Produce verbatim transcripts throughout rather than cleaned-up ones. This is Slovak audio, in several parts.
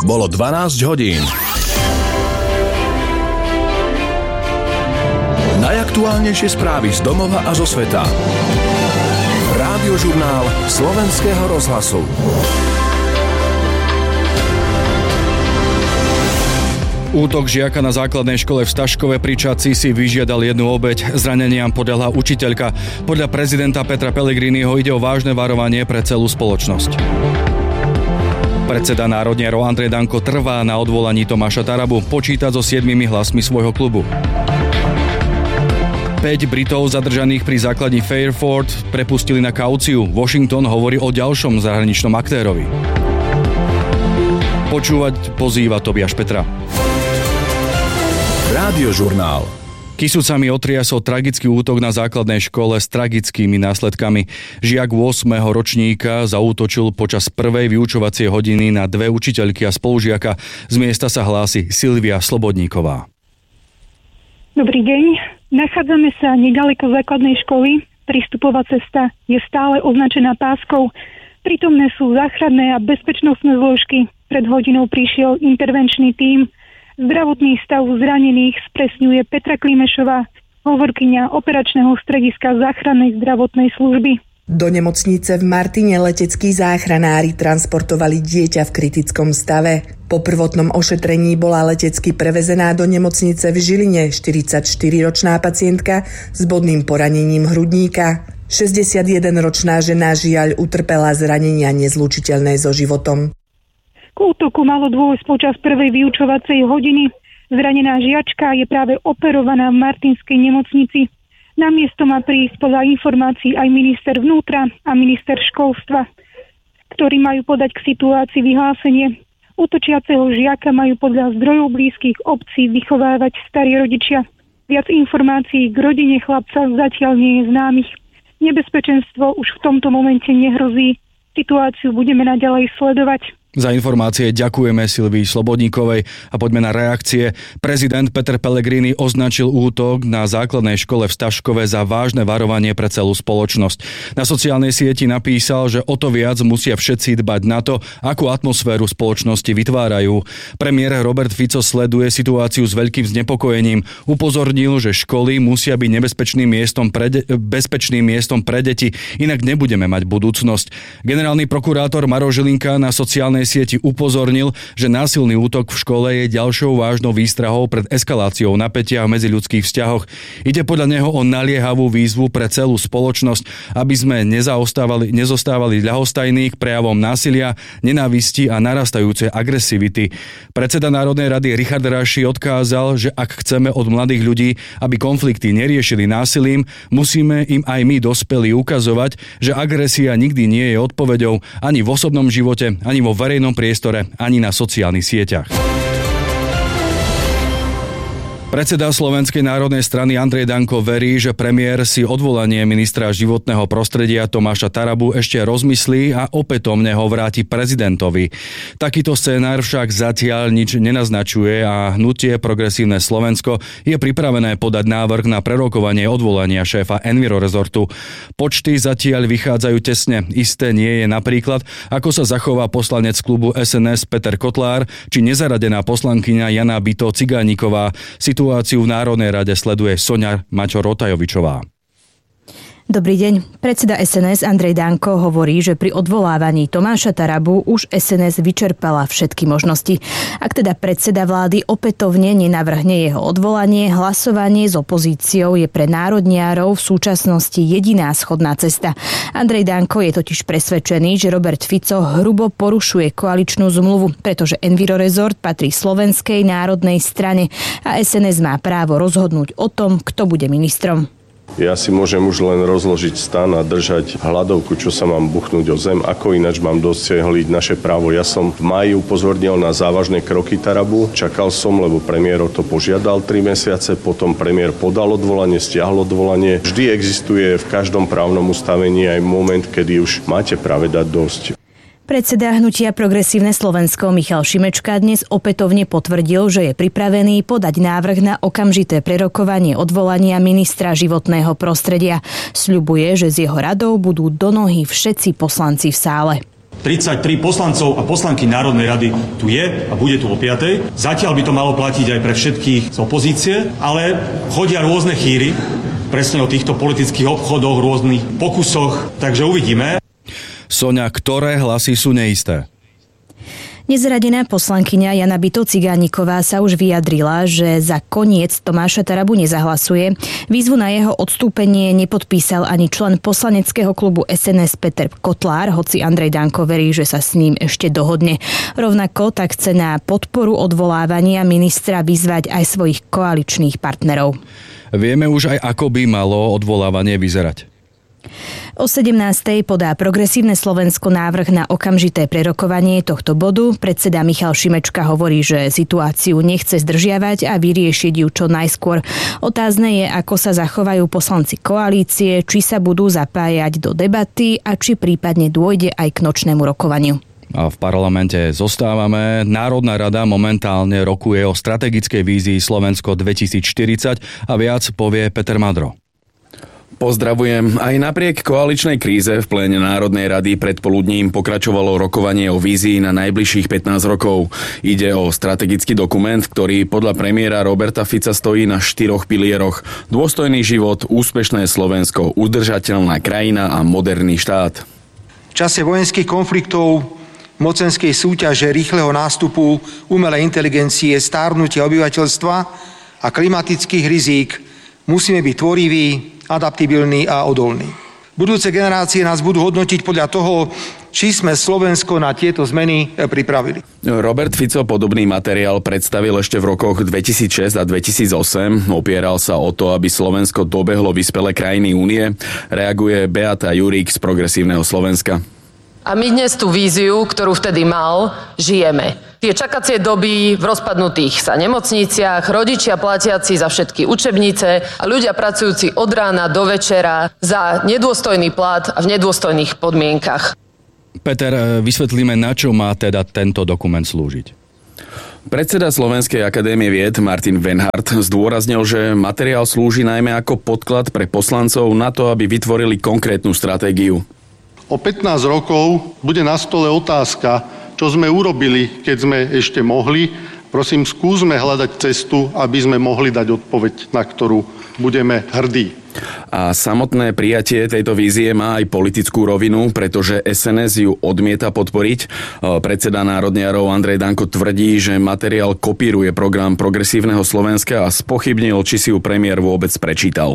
Bolo dvanásť hodín. Najaktuálnejšie správy z domova a zo sveta. Rádiožurnál Slovenského rozhlasu. Útok žiaka na základnej škole v Staškove pri Čadci si vyžiadal jednu obeť. Zraneniam podľahla učiteľka. Podľa prezidenta Petra Pellegriniho ide o vážne varovanie pre celú spoločnosť. Predseda národniarov Andrej Danko trvá na odvolaní Tomáša Tarabu, počíta so siedmimi hlasmi svojho klubu. päť Britov zadržaných pri základni Fairford prepustili na kauciu. Washington hovorí o ďalšom zahraničnom aktérovi. Počúvať pozýva Tobiáš Petra. Rádiožurnál. Kysucami otriasol tragický útok na základnej škole s tragickými následkami. Žiak ôsmeho ročníka zaútočil počas prvej vyučovacej hodiny na dve učiteľky a spolužiaka. Z miesta sa hlási Silvia Slobodníková. Dobrý deň. Nachádzame sa nedaleko základnej školy. Prístupová cesta je stále označená páskou. Prítomné sú záchranné a bezpečnostné zložky. Pred hodinou prišiel intervenčný tím. Zdravotný stav zranených spresňuje Petra Klimešová, hovorkyňa operačného strediska záchrannej zdravotnej služby. Do nemocnice v Martine leteckí záchranári transportovali dieťa v kritickom stave. Po prvotnom ošetrení bola letecky prevezená do nemocnice v Žiline štyridsaťštyriročná pacientka s bodným poranením hrudníka. šesťdesiatjedenročná žena žiaľ utrpela zranenia nezlučiteľné so životom. K útoku malo dôjsť počas prvej vyučovacej hodiny. Zranená žiačka je práve operovaná v Martinskej nemocnici. Na miesto má prísť podľa informácií aj minister vnútra a minister školstva, ktorí majú podať k situácii vyhlásenie. Útočiaceho žiaka majú podľa zdrojov blízkych obcí vychovávať starí rodičia. Viac informácií k rodine chlapca zatiaľ nie je známych. Nebezpečenstvo už v tomto momente nehrozí. Situáciu budeme naďalej sledovať. Za informácie ďakujeme Silvii Slobodníkovej a poďme na reakcie. Prezident Peter Pellegrini označil útok na základnej škole v Staškove za vážne varovanie pre celú spoločnosť. Na sociálnej sieti napísal, že o to viac musia všetci dbať na to, akú atmosféru spoločnosti vytvárajú. Premiér Robert Fico sleduje situáciu s veľkým znepokojením. Upozornil, že školy musia byť nebezpečným miestom pre de- bezpečným miestom pre deti, inak nebudeme mať budúcnosť. Generálny prokurátor Maroš Žilinka na sociálnej sieti upozornil, že násilný útok v škole je ďalšou vážnou výstrahou pred eskaláciou napätia v medziľudských vzťahoch. Ide podľa neho o naliehavú výzvu pre celú spoločnosť, aby sme nezaostávali, nezostávali ľahostajní k prejavom násilia, nenávisti a narastajúcej agresivity. Predseda Národnej rady Richard Raši odkázal, že ak chceme od mladých ľudí, aby konflikty neriešili násilím, musíme im aj my dospelí ukazovať, že agresia nikdy nie je odpoveďou ani v osobnom živote, ani vo verejnom priestore, ani na sociálnych sieťach. Predseda Slovenskej národnej strany Andrej Danko verí, že premiér si odvolanie ministra životného prostredia Tomáša Tarabu ešte rozmyslí a opätovne ho vráti prezidentovi. Takýto scénár však zatiaľ nič nenaznačuje a hnutie Progresívne Slovensko je pripravené podať návrh na prerokovanie odvolania šéfa Envirorezortu. Počty zatiaľ vychádzajú tesne. Isté nie je napríklad, ako sa zachová poslanec klubu es en es Peter Kotlár či nezaradená poslankyňa Jana Bito Cigániková. Situáciu v Národnej rade sleduje Soňa Mačo-Rotajovičová. Dobrý deň. Predseda es en es Andrej Danko hovorí, že pri odvolávaní Tomáša Tarabu už es en es vyčerpala všetky možnosti. Ak teda predseda vlády opätovne nenavrhne jeho odvolanie, hlasovanie s opozíciou je pre národniarov v súčasnosti jediná schodná cesta. Andrej Danko je totiž presvedčený, že Robert Fico hrubo porušuje koaličnú zmluvu, pretože Envirorezort patrí Slovenskej národnej strane a es en es má právo rozhodnúť o tom, kto bude ministrom. Ja si môžem už len rozložiť stan a držať hladovku, čo sa mám buchnúť o zem, ako ináč mám dosiahnuť naše právo. Ja som v máji upozornil na závažné kroky Tarabu. Čakal som, lebo premiér to požiadal tri mesiace, potom premiér podal odvolanie, stiahol odvolanie. Vždy existuje v každom právnom ustavení aj moment, kedy už máte práve dať dosť. Predseda hnutia Progresívne Slovensko Michal Šimečka dnes opätovne potvrdil, že je pripravený podať návrh na okamžité prerokovanie odvolania ministra životného prostredia. Sľubuje, že z jeho radou budú do nohy všetci poslanci v sále. tridsaťtri poslancov a poslanky Národnej rady tu je a bude tu o piatej. Zatiaľ by to malo platiť aj pre všetkých z opozície, ale chodia rôzne chýry, presne o týchto politických obchodoch, rôznych pokusoch, takže uvidíme. Soňa, ktoré hlasy sú neisté? Nezradená poslankyňa Jana Byto-Cigániková sa už vyjadrila, že za koniec Tomáša Tarabu nezahlasuje. Výzvu na jeho odstúpenie nepodpísal ani člen poslaneckého klubu es en es Peter Kotlár, hoci Andrej Danko verí, že sa s ním ešte dohodne. Rovnako tak chce na podporu odvolávania ministra vyzvať aj svojich koaličných partnerov. Vieme už aj, ako by malo odvolávanie vyzerať. O sedemnástej podá Progresívne Slovensko návrh na okamžité prerokovanie tohto bodu. Predseda Michal Šimečka hovorí, že situáciu nechce zdržiavať a vyriešiť ju čo najskôr. Otázne je, ako sa zachovajú poslanci koalície, či sa budú zapájať do debaty a či prípadne dôjde aj k nočnému rokovaniu. A v parlamente zostávame. Národná rada momentálne rokuje o strategickej vízii Slovensko dvetisícštyridsať a viac povie Peter Madro. Pozdravujem. Aj napriek koaličnej kríze v pléne Národnej rady predpoludním pokračovalo rokovanie o vízii na najbližších pätnásť rokov. Ide o strategický dokument, ktorý podľa premiéra Roberta Fica stojí na štyroch pilieroch. Dôstojný život, úspešné Slovensko, udržateľná krajina a moderný štát. V čase vojenských konfliktov, mocenskej súťaže, rýchleho nástupu umelej inteligencie, stárnutia obyvateľstva a klimatických rizík musíme byť tvoriví, adaptibilní a odolní. Budúce generácie nás budú hodnotiť podľa toho, či sme Slovensko na tieto zmeny pripravili. Robert Fico podobný materiál predstavil ešte v rokoch dvetisícšesť a dvetisícosem. Opieral sa o to, aby Slovensko dobehlo vyspelé krajiny únie. Reaguje Beata Jurík z Progresívneho Slovenska. A my dnes tú víziu, ktorú vtedy mal, žijeme. Tie čakacie doby v rozpadnutých sa nemocniciach, rodičia platiaci za všetky učebnice a ľudia pracujúci od rána do večera za nedôstojný plat a v nedôstojných podmienkach. Peter, vysvetlíme, na čo má teda tento dokument slúžiť. Predseda Slovenskej akadémie vied Martin Venhart zdôraznil, že materiál slúži najmä ako podklad pre poslancov na to, aby vytvorili konkrétnu stratégiu. O pätnásť rokov bude na stole otázka, čo sme urobili, keď sme ešte mohli. Prosím, skúsme hľadať cestu, aby sme mohli dať odpoveď, na ktorú budeme hrdí. A samotné prijatie tejto vízie má aj politickú rovinu, pretože es en es ju odmieta podporiť. Predseda národniarov Andrej Danko tvrdí, že materiál kopíruje program Progresívneho Slovenska a spochybnil, či si ju premiér vôbec prečítal.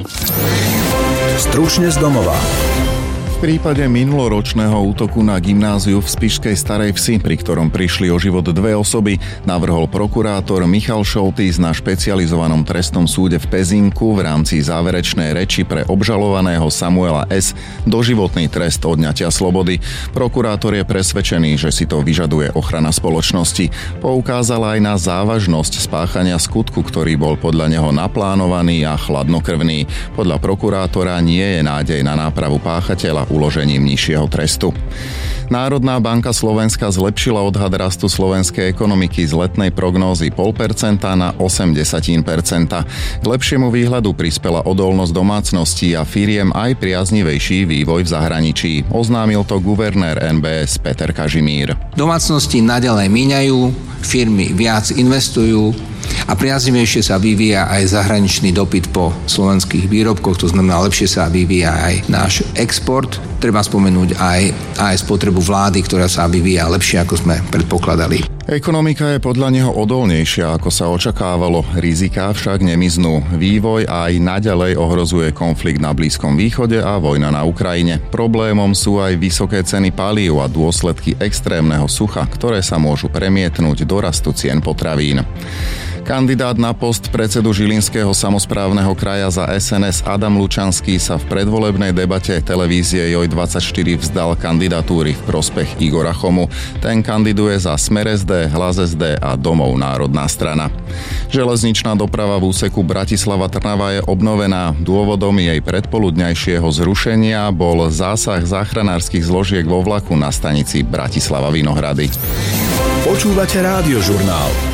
Stručne z domova. V prípade minuloročného útoku na gymnáziu v Spišskej Starej Vsi, pri ktorom prišli o život dve osoby, navrhol prokurátor Michal Šoltýs na špecializovanom trestnom súde v Pezinku v rámci záverečnej reči pre obžalovaného Samuela S. doživotný trest odňatia slobody. Prokurátor je presvedčený, že si to vyžaduje ochrana spoločnosti. Poukázal aj na závažnosť spáchania skutku, ktorý bol podľa neho naplánovaný a chladnokrvný. Podľa prokurátora nie je nádej na nápravu páchateľa uložením nižšieho trestu. Národná banka Slovenska zlepšila odhad rastu slovenskej ekonomiky z letnej prognózy nula celá päť percenta na osem desatín percenta. K lepšiemu výhľadu prispela odolnosť domácností a firiem aj priaznivejší vývoj v zahraničí. Oznámil to guvernér en bé es Peter Kažimír. Domácnosti naďalej míňajú, firmy viac investujú a priaznivejšie sa vyvíja aj zahraničný dopyt po slovenských výrobkoch, to znamená lepšie sa vyvíja aj náš export. Treba spomenúť aj, aj spotrebu vlády, ktorá sa vyvíja lepšie, ako sme predpokladali. Ekonomika je podľa neho odolnejšia, ako sa očakávalo. Riziká však nemiznú. Vývoj aj naďalej ohrozuje konflikt na Blízkom východe a vojna na Ukrajine. Problémom sú aj vysoké ceny palív a dôsledky extrémneho sucha, ktoré sa môžu premietnúť do rastu cien potravín. Kandidát na post predsedu Žilinského samosprávneho kraja za es en es Adam Lučanský sa v predvolebnej debate televízie Joj dvadsaťštyri vzdal kandidatúry v prospech Igora Chomu. Ten kandiduje za Smer es dé, Hlas es dé a Domov národná strana. Železničná doprava v úseku Bratislava-Trnava je obnovená. Dôvodom jej predpoludňajšieho zrušenia bol zásah záchranárskych zložiek vo vlaku na stanici Bratislava Vinohrady. Počúvate Rádiožurnál.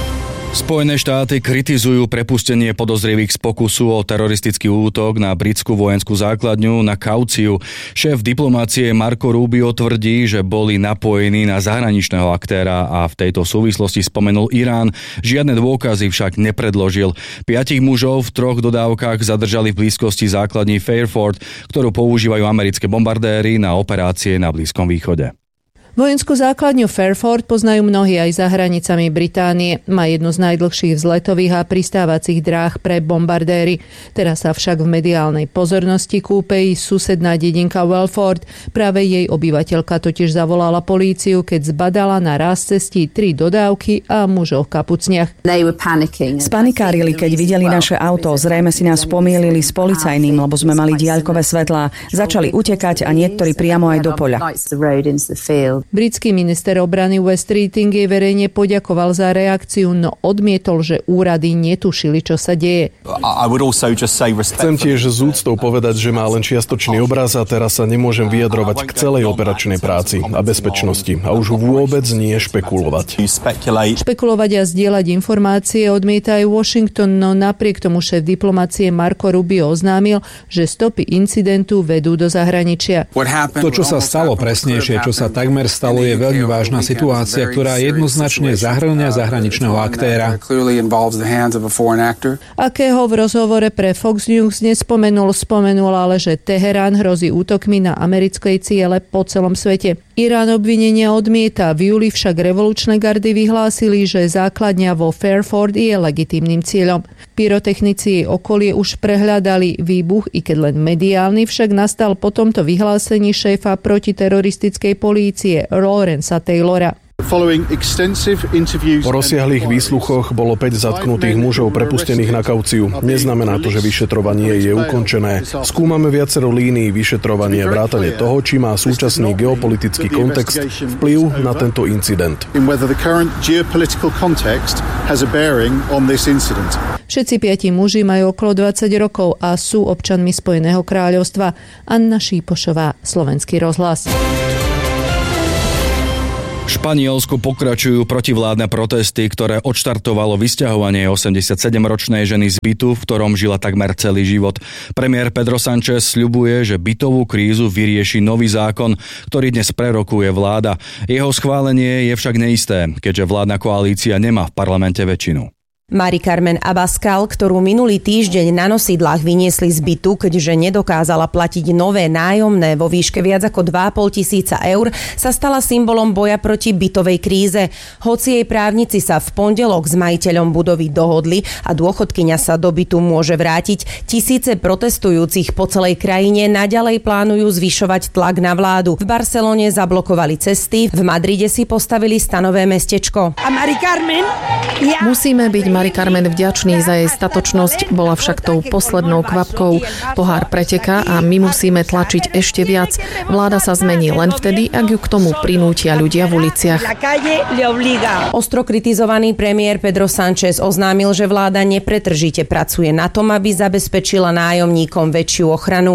Spojené štáty kritizujú prepustenie podozrivých z pokusu o teroristický útok na britskú vojenskú základňu na Kauciu. Šéf diplomácie Marco Rubio tvrdí, že boli napojení na zahraničného aktéra a v tejto súvislosti spomenul Irán. Žiadne dôkazy však nepredložil. Piatich mužov v troch dodávkach zadržali v blízkosti základní Fairford, ktorú používajú americké bombardéry na operácie na Blízkom východe. Vojenskú základňu Fairford poznajú mnohí aj za hranicami Británie. Má jednu z najdlhších vzletových a pristávacích dráh pre bombardéry. Teraz sa však v mediálnej pozornosti kúpe i susedná dedinka Welford. Práve jej obyvateľka totiž zavolala políciu, keď zbadala na raz cestí tri dodávky a mužov v kapucniach. Spanikárili, keď videli naše auto. Zrejme si nás pomýlili s policajným, lebo sme mali diaľkové svetlá. Začali utekať a niektorí priamo aj do poľa. Britský minister obrany West Streeting jej verejne poďakoval za reakciu, no odmietol, že úrady netušili, čo sa deje. Chcem tiež z úctou povedať, že má len čiastočný obraz a teraz sa nemôžem vyjadrovať k celej operačnej práci a bezpečnosti a už vôbec nie špekulovať. Špekulovať a zdieľať informácie odmieta aj Washington, no napriek tomu šéf diplomácie Marco Rubio oznámil, že stopy incidentu vedú do zahraničia. To, čo sa stalo presnejšie, čo sa takmer stalo, je veľmi vážna situácia, ktorá jednoznačne zahŕňa zahraničného aktéra. Akého v rozhovore pre Fox News nespomenul, spomenul ale, že Teherán hrozí útokmi na americké ciele po celom svete. Irán obvinenia odmieta, v júli však revolučné gardy vyhlásili, že základňa vo Fairford je legitímnym cieľom. Pyrotechnici jej okolie už prehľadali výbuch, i keď len mediálny, však nastal po tomto vyhlásení šéfa protiteroristickej polície Lawrenca Taylora. Po rozsiahlých výsluchoch bolo päť zatknutých mužov prepustených na kauciu. Neznamená to, že vyšetrovanie je ukončené. Skúmame viacero línií vyšetrovania vrátane toho, či má súčasný geopolitický kontext vplyv na tento incident. Všetci piati muži majú okolo dvadsať rokov a sú občanmi Spojeného kráľovstva. Anna Šípošová, Slovenský rozhlas. V Španielsku pokračujú protivládne protesty, ktoré odštartovalo vysťahovanie osemdesiatsedemročnej ženy z bytu, v ktorom žila takmer celý život. Premiér Pedro Sánchez sľubuje, že bytovú krízu vyrieši nový zákon, ktorý dnes prerokuje vláda. Jeho schválenie je však neisté, keďže vládna koalícia nemá v parlamente väčšinu. Mari Carmen Abascal, ktorú minulý týždeň na nosidlách vyniesli z bytu, keďže nedokázala platiť nové nájomné vo výške viac ako dva a pol tisíca eur, sa stala symbolom boja proti bytovej kríze. Hoci jej právnici sa v pondelok s majiteľom budovy dohodli a dôchodkyňa sa do bytu môže vrátiť, tisíce protestujúcich po celej krajine naďalej plánujú zvyšovať tlak na vládu. V Barcelone zablokovali cesty, v Madride si postavili stanové mestečko. A Mari Carmen? Ja. Musíme byť Mari Carmen vďační za jej statočnosť, bola však tou poslednou kvapkou. Pohár preteká a my musíme tlačiť ešte viac. Vláda sa zmení len vtedy, ak ju k tomu prinútia ľudia v uliciach. Ostro kritizovaný premiér Pedro Sánchez oznámil, že vláda nepretržite pracuje na tom, aby zabezpečila nájomníkom väčšiu ochranu.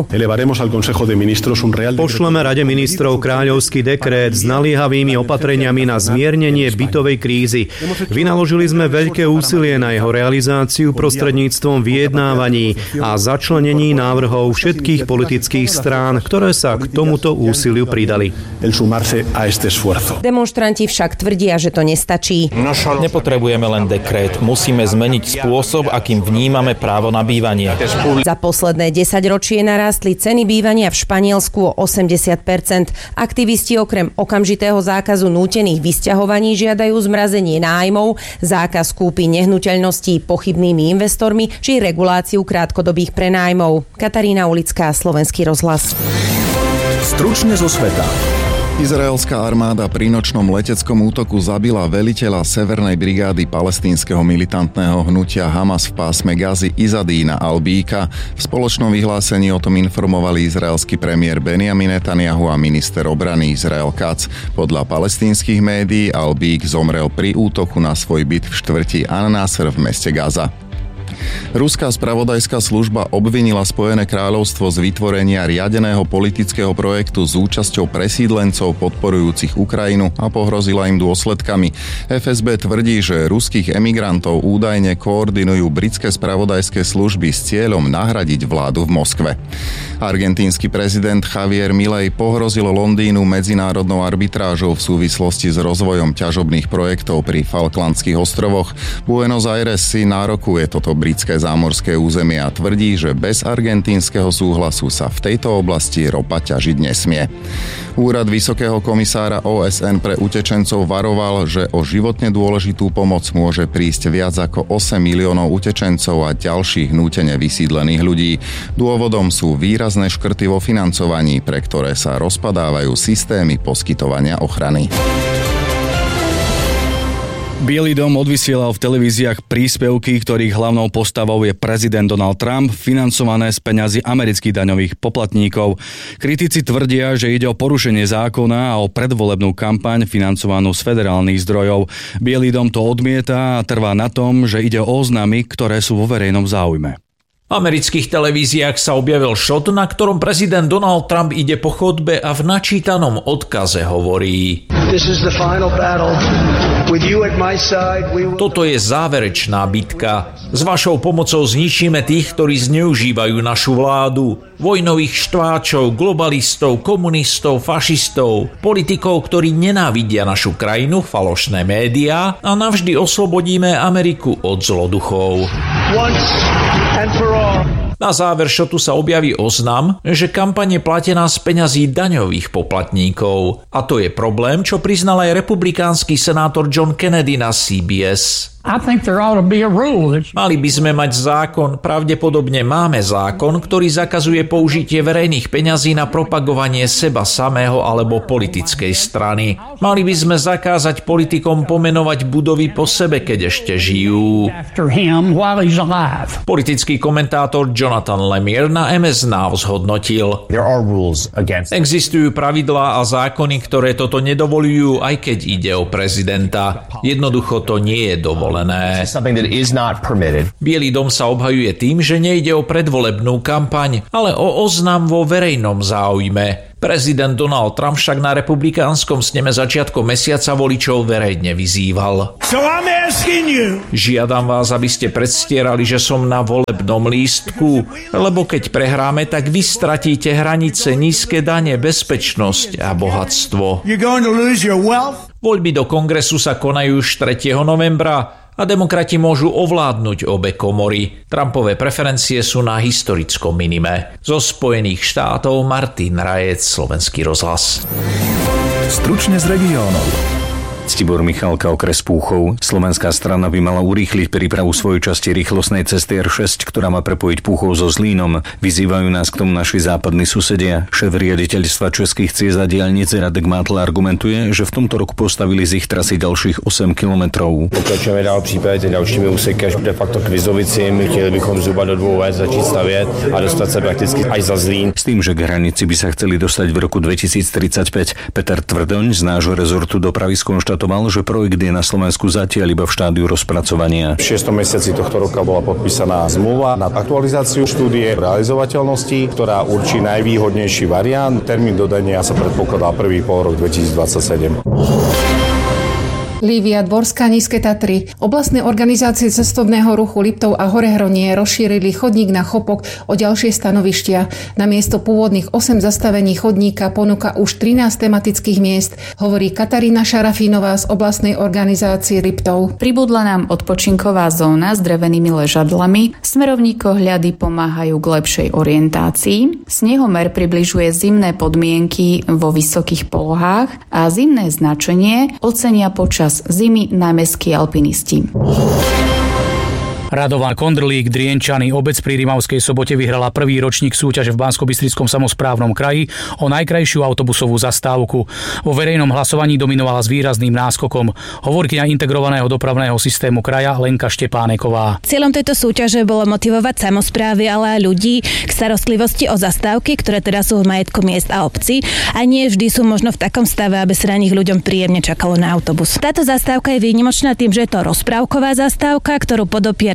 Pošleme Rade ministrov kráľovský dekrét s naliehavými opatreniami na zmiernenie bytovej krízy. Vynaložili sme veľké úsilie na jeho realizáciu prostredníctvom vyjednávaní a začlenení návrhov všetkých politických strán, ktoré sa k tomuto úsiliu pridali. Demonštranti však tvrdia, že to nestačí. Nepotrebujeme len dekrét, musíme zmeniť spôsob, akým vnímame právo na bývanie. Za posledné desaťročie narástli ceny bývania v Španielsku o osemdesiat percent. Aktivisti okrem okamžitého zákazu nútených vysťahovaní žiadajú zmrazenie nájmov, zákaz kúpy nehnuteľností pochybnými investormi či reguláciu krátkodobých prenájmov. Katarína Ulická, Slovenský rozhlas. Stručne zo sveta. Izraelská armáda pri nočnom leteckom útoku zabila veliteľa severnej brigády palestínskeho militantného hnutia Hamas v pásme Gazy Izadína Albíka. V spoločnom vyhlásení o tom informovali izraelský premiér Benjamin Netanjahu a minister obrany Izrael Katz. Podľa palestínskych médií Albík zomrel pri útoku na svoj byt v štvrti An-Nasr v meste Gaza. Ruská spravodajská služba obvinila Spojené kráľovstvo z vytvorenia riadeného politického projektu s účasťou presídlencov podporujúcich Ukrajinu a pohrozila im dôsledkami. ef es bé tvrdí, že ruských emigrantov údajne koordinujú britské spravodajské služby s cieľom nahradiť vládu v Moskve. Argentínsky prezident Javier Milei pohrozil Londýnu medzinárodnou arbitrážou v súvislosti s rozvojom ťažobných projektov pri Falklandských ostrovoch. Buenos Aires si nárokuje toto britské zámorské územie a tvrdí, že bez argentínskeho súhlasu sa v tejto oblasti ropa ťažiť nesmie. Úrad Vysokého komisára ó es en pre utečencov varoval, že o životne dôležitú pomoc môže prísť viac ako osem miliónov utečencov a ďalších nútene vysídlených ľudí. Dôvodom sú výrazné škrty vo financovaní, pre ktoré sa rozpadávajú systémy poskytovania ochrany. Bielý dom odvysielal v televíziách príspevky, ktorých hlavnou postavou je prezident Donald Trump, financované z peňazí amerických daňových poplatníkov. Kritici tvrdia, že ide o porušenie zákona a o predvolebnú kampaň financovanú z federálnych zdrojov. Bielý dom to odmieta a trvá na tom, že ide o oznámy, ktoré sú vo verejnom záujme. V amerických televíziách sa objavil šot, na ktorom prezident Donald Trump ide po chodbe a v načítanom odkaze hovorí: Toto je záverečná bitka. S vašou pomocou zničíme tých, ktorí zneužívajú našu vládu. Vojnových štváčov, globalistov, komunistov, fašistov, politikov, ktorí nenávidia našu krajinu, falošné médiá a navždy oslobodíme Ameriku od zloduchov. Na záver šotu sa objaví oznam, že kampaň je platená z peňazí daňových poplatníkov. A to je problém, čo priznal aj republikánsky senátor John Kennedy na C B S. Mali by sme mať zákon, pravdepodobne máme zákon, ktorý zakazuje použitie verejných peňazí na propagovanie seba samého alebo politickej strany. Mali by sme zakázať politikom pomenovať budovy po sebe, keď ešte žijú. Politický komentátor Jonathan Lemire na em es Now zhodnotil: Existujú pravidlá a zákony, ktoré toto nedovolujú, aj keď ide o prezidenta. Jednoducho to nie je dovolené. Bielý dom sa obhajuje tým, že nejde o predvolebnú kampaň, ale o oznam vo verejnom záujme. Prezident Donald Trump však na republikánskom sneme začiatkom mesiaca voličov verejne vyzýval: so you, Žiadam vás, aby ste predstierali, že som na volebnom lístku, lebo keď prehráme, tak vy stratíte hranice, nízke dane, bezpečnosť a bohatstvo. Voľby do kongresu sa konajú už tretieho novembra a demokrati môžu ovládnuť obe komory. Trumpové preferencie sú na historickom minime. Zo Spojených štátov Martin Rajec, Slovenský rozhlas. Stručne z regiónov. Ctibor Michalka, okres Púchov. Slovenská strana by mala urýchliť prípravu svojej časti rýchlostnej cesty er šesť, ktorá má prepojiť Púchov so Zlínom. Vyzývajú nás k tomu naši západní susedia. Šéf riaditeľstva Českých ciest a diaľnic Radek Mátl argumentuje, že v tomto roku postavili z ich trasy ďalších osem kilometrov. Pokračujeme dál případě dalšími úseky až de facto k Vizovicím. Chtěli bychom zhruba do dvou let začít stavět a dostat sa prakticky až za Zlín. S tým, že k hranici by sa chceli dostať v roku dvetisíctridsaťpäť. Peter Tvrdoň z nášho rezortu dopravy skonštatoval, že projekt je na Slovensku zatiaľ iba v štádiu rozpracovania. V šiestom mesiaci tohto roka bola podpísaná zmluva na aktualizáciu štúdie realizovateľnosti, ktorá určí najvýhodnejší variant. Termín dodania sa predpokladá prvý polrok dvetisícdvadsaťsedem. Lívia Dvorská, Nízke Tatry. Oblastné organizácie cestovného ruchu Liptov a Horehronie rozšírili chodník na Chopok o ďalšie stanovištia. Namiesto pôvodných osem zastavení chodníka ponúka už trinásť tematických miest, hovorí Katarína Šarafínová z oblastnej organizácie Liptov. Pribudla nám odpočinková zóna s drevenými ležadlami, smerovníkohľady pomáhajú k lepšej orientácii, snehomer približuje zimné podmienky vo vysokých polohách a zimné značenie ocenia počas zimy najmä ski alpinisti. Radovan Kondrlík, Drienčany, obec pri Rimavskej Sobote vyhrala prvý ročník súťaže v Banskobystrickom samosprávnom kraji o najkrajšiu autobusovú zastávku. Vo verejnom hlasovaní dominovala s výrazným náskokom hovorkyňa integrovaného dopravného systému kraja Lenka Štepáneková. Cieľom tejto súťaže bolo motivovať samosprávy, ale aj ľudí k starostlivosti o zastávky, ktoré teda sú v majetku miest a obcí a nie vždy sú možno v takom stave, aby sa na nich ľuďom príjemne čakalo na autobus. Táto zastávka je výnimočná tým, že je to rozprávková zastávka, ktorú podopiera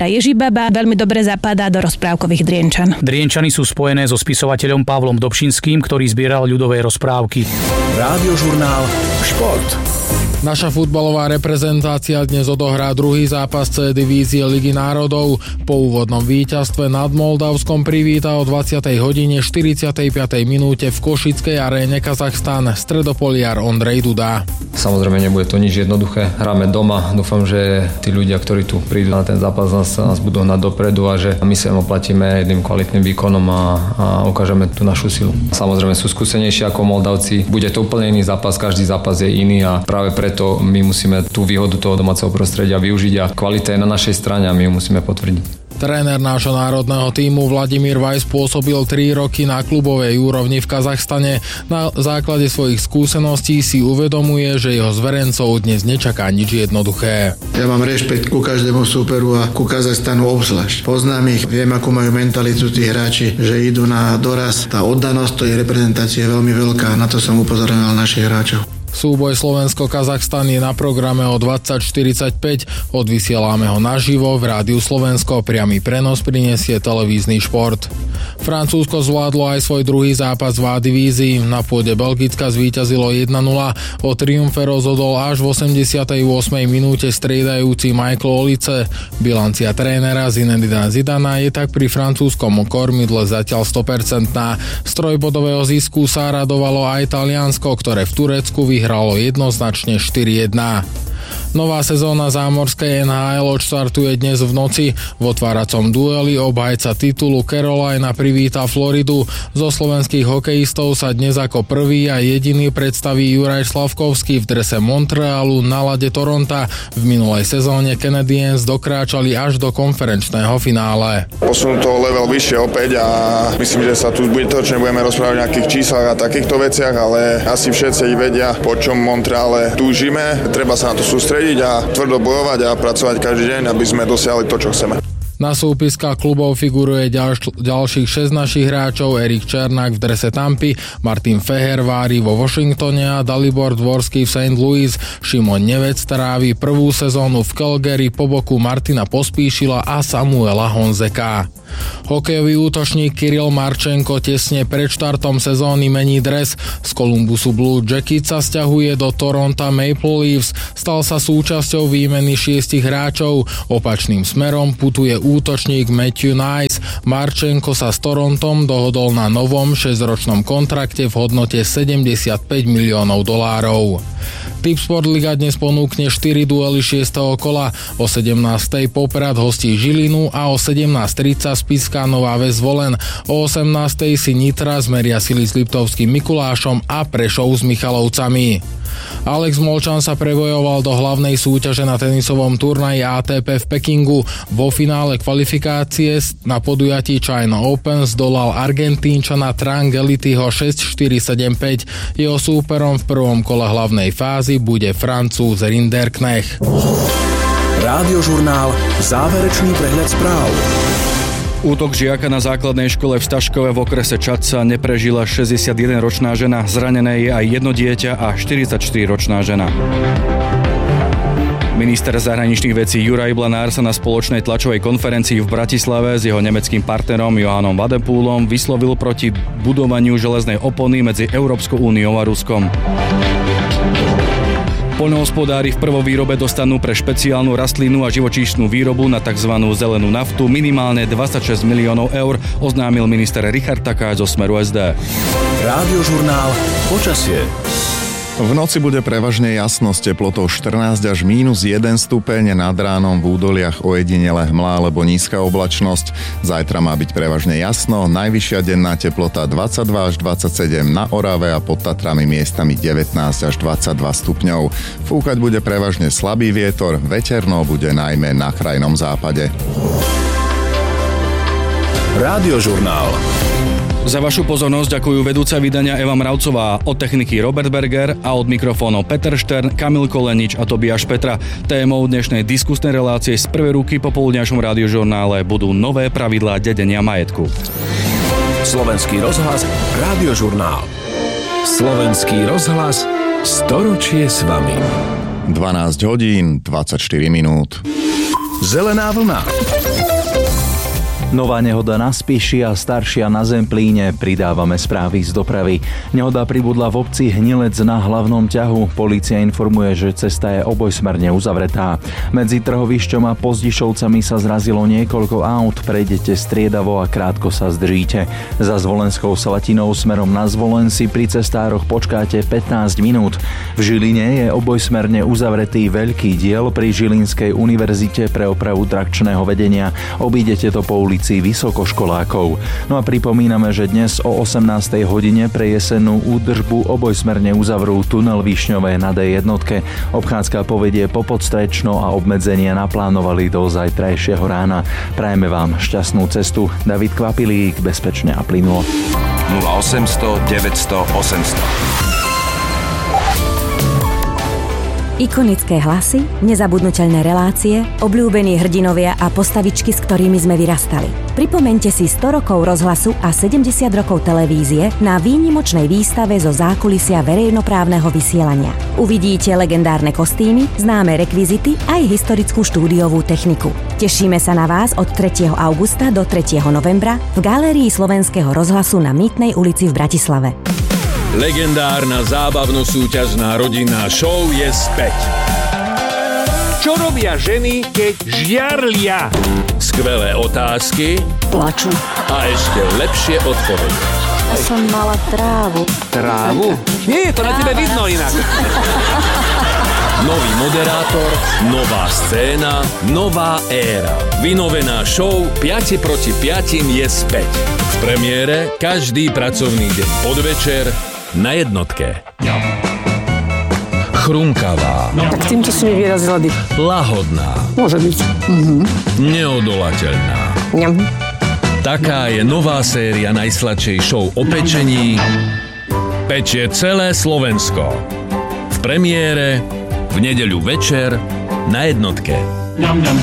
opera Ježibaba veľmi dobre zapadá do rozprávkových Drienčan. Drienčany sú spojené so spisovateľom Pavlom Dobšinským, ktorý zbieral ľudové rozprávky. Rádiožurnál Šport. Naša futbalová reprezentácia dnes odohrá druhý zápas C divízie Ligy národov. Po úvodnom víťazstve nad Moldavskom privíta o dvadsiatej hodine štyridsiatej piatej minúte v Košickej aréne Kazachstan stredopoliar Ondrej Duda. Samozrejme nebude to nič jednoduché. Hráme doma. Dúfam, že tí ľudia, ktorí tu prídu na ten zápas, nás, nás budú hnať dopredu a že my sa im oplatíme jedným kvalitným výkonom a, a ukážeme tú našu silu. Samozrejme sú skúsenejší ako Moldavci. Bude to úplne iný zápas, každý zápas je iný a práve pre to my musíme tú výhodu toho domáceho prostredia využiť a kvalita je na našej strane a my ju musíme potvrdiť. Tréner nášho národného tímu Vladimír Vajs pôsobil tri roky na klubovej úrovni v Kazachstane. Na základe svojich skúseností si uvedomuje, že jeho zverencov dnes nečaká nič jednoduché. Ja mám rešpekt ku každému súperu a ku Kazachstanu obzvlášť. Poznám ich, viem, akú majú mentalitu tí hráči, že idú na doraz. Tá oddanosť tej reprezentácie je veľmi veľká, na to som upozorňoval našich hráčov. Súboj Slovensko-Kazachstan je na programe o dvadsať štyridsaťpäť. Odvysielame ho naživo v Rádiu Slovensko. Priamy prenos prinesie televízny šport. Francúzsko zvládlo aj svoj druhý zápas v A divízii. Na pôde Belgicka zvíťazilo jeden nula. O triumfe rozhodol až v osemdesiatej ôsmej minúte striedajúci Michael Olice. Bilancia trénera Zinedina Zidana je tak pri francúzskom kormidle zatiaľ sto percent. Z trojbodového zisku sa radovalo aj Taliansko, ktoré v Turecku vyhralo jednoznačne štyri jedna. Nová sezóna zámorskej en há el odštartuje dnes v noci. V otváracom dueli obhajca titulu Carolina privíta Floridu. Zo slovenských hokejistov sa dnes ako prvý a jediný predstaví Juraj Slavkovský v drese Montrealu na lade Toronta. V minulej sezóne Canadiens dokráčali až do konferenčného finále. Posunú to level vyššie opäť a myslím, že sa tu bude to, čo nebudeme rozprávať o nejakých číslach a takýchto veciach, ale asi všetci vedia, po čom Montreale túžime. Treba sa na to sústrediť a tvrdo bojovať a pracovať každý deň, aby sme dosiahli to, čo chceme. Na súpiskách klubov figuruje ďalš- ďalších šesť našich hráčov: Erik Černák v drese Tampy, Martin Fehervári vo Washingtone a Dalibor Dvorský v Saint Louis. Šimon Nevec trávi prvú sezónu v Calgary po boku Martina Pospíšila a Samuela Honzeka. Hokejový útočník Kiril Marčenko tesne pred štartom sezóny mení dres. Z Columbusu Blue Jackets sa sťahuje do Toronto Maple Leafs. Stal sa súčasťou výmeny šiestich hráčov. Opačným smerom putuje útočník Matthew Nice. Marčenko sa s Torontom dohodol na novom šesťročnom kontrakte v hodnote sedemdesiatpäť miliónov dolárov. Tipsport Liga dnes ponúkne štyri duely šiesteho kola. O sedemnástej Poprad hostí Žilinu a o sedemnásť tridsať Spišská Nová Ves Volen. O osemnástej si Nitra zmeria sily s Liptovským Mikulášom a Prešov s Michalovcami. Alex Molčan sa prebojoval do hlavnej súťaže na tenisovom turnaji á té pé v Pekingu. Vo finále kvalifikácie na podujatí China Open zdolal Argentínčana Trangelityho šesť štyri sedem päť. Jeho súperom v prvom kole hlavnej fázy bude Francúz Rinderknecht. Rádiožurnál Záverečný prehľad správ. Útok žiaka na základnej škole v Staškove v okrese Čadca neprežila šesťdesiatjedenročná žena, zranené je aj jedno dieťa a štyridsaťštyriročná žena. Minister zahraničných vecí Juraj Blanár sa na spoločnej tlačovej konferencii v Bratislave s jeho nemeckým partnerom Johannom Vadepúlom vyslovil proti budovaniu železnej opony medzi Európskou úniou a Ruskom. Poľnohospodári v prvovýrobe dostanú pre špeciálnu rastlinu a živočíšnu výrobu na tzv. Zelenú naftu minimálne dvadsaťšesť miliónov eur, oznámil minister Richard Takáč zo Smeru es dé. Rádiožurnál Počasie. V noci bude prevažne jasno s teplotou štrnásť až mínus jeden stupeň, nad ránom v údoliach ojedinele hmla alebo nízka oblačnosť. Zajtra má byť prevažne jasno, najvyššia denná teplota dvadsaťdva až dvadsaťsedem na Orave a pod Tatrami miestami devätnásť až dvadsaťdva stupňov. Fúkať bude prevažne slabý vietor, veterno bude najmä na krajnom západe. Rádiožurnál. Za vašu pozornosť ďakujú vedúca vydania Eva Mravcová, od techniky Robert Berger a od mikrofónov Peter Štern, Kamil Kolenič a Tobiáš Petra. Témou dnešnej diskusnej relácie z prvej ruky popoludňajšom Rádiožurnále budú nové pravidlá dedenia majetku. Slovenský rozhlas, Rádiožurnál. Slovenský rozhlas, storočie s vami. dvanásť hodín, dvadsaťštyri minút. Zelená vlna. Nová nehoda na Spiši a staršia na Zemplíne. Pridávame správy z dopravy. Nehoda pribudla v obci Hnilec na hlavnom ťahu. Polícia informuje, že cesta je obojsmerne uzavretá. Medzi Trhovišťom a Pozdišovcami sa zrazilo niekoľko aut. Prejdete striedavo a krátko sa zdržíte. Za Zvolenskou Slatinou smerom na Zvolen si pri cestároch počkáte pätnásť minút. V Žiline je obojsmerne uzavretý veľký diel pri Žilinskej univerzite pre opravu trakčného vedenia. Obídete to po ulici vysokoškolákov. No a pripomíname, že dnes o osemnástej hodine pre jesennú údržbu obojsmerne uzavrú tunel Višňové na dé jednotke. Obchádzka povedie po Podstrečno a obmedzenia naplánovali do zajtrajšieho rána. Prajeme vám šťastnú cestu. David Kvapilík, bezpečne a plynulo. nula osemsto deväťsto osemsto. Ikonické hlasy, nezabudnuteľné relácie, obľúbení hrdinovia a postavičky, s ktorými sme vyrastali. Pripomeňte si sto rokov rozhlasu a sedemdesiat rokov televízie na výnimočnej výstave zo zákulisia verejnoprávneho vysielania. Uvidíte legendárne kostýmy, známe rekvizity aj historickú štúdiovú techniku. Tešíme sa na vás od tretieho augusta do tretieho novembra v galérii Slovenského rozhlasu na Mýtnej ulici v Bratislave. Legendárna zábavno-súťažná rodinná show je späť. Čo robia ženy, keď žiarlia? Skvelé otázky. Plačú. A ešte lepšie odpovede. Ja som mala trávu. Trávu? Nie, to na tebe vidno inak. Nový moderátor, nová scéna, nová éra. Vynovená show päť proti päť je späť. V premiére každý pracovný deň podvečer na jednotke. Chrumkavá. Tak týmto si mi vyrazila dých. Lahodná. Môže byť. Mhm. Neodolateľná. Ňam. Taká je nová séria najsladšej show o pečení. Pečie celé Slovensko. V premiére v nedeľu večer na jednotke.